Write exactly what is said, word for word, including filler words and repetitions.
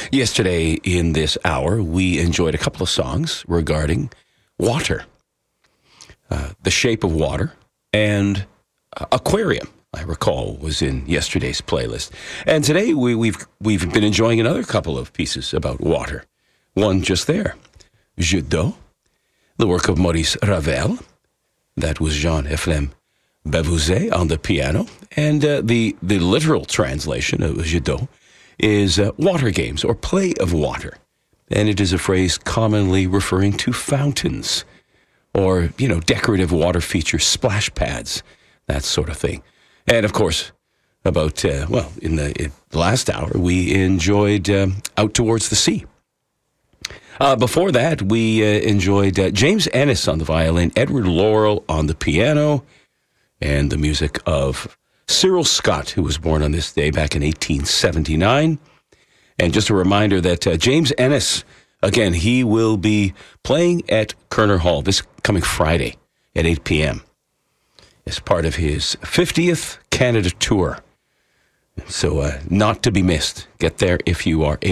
Yesterday in this hour, we enjoyed a couple of songs regarding water, uh, The Shape of Water, and uh, Aquarium, I recall, was in yesterday's playlist. And today we, we've we've been enjoying another couple of pieces about water. One just there, Jeu d'eau, the work of Maurice Ravel. That was Jean-Ephrem Bavouzet on the piano. And uh, the, the literal translation of Jeu d'eau is uh, water games, or play of water. And it is a phrase commonly referring to fountains or, you know, decorative water features, splash pads, that sort of thing. And, of course, about, uh, well, in the, in the last hour, we enjoyed um, Out Towards the Sea. Uh, before that, we uh, enjoyed uh, James Ennis on the violin, Edward Laurel on the piano, and the music of Cyril Scott, who was born on this day back in eighteen seventy-nine. And just a reminder that uh, James Ennis, again, he will be playing at Kerner Hall this coming Friday at eight p.m. as part of his fiftieth Canada tour. So uh, not to be missed. Get there if you are able.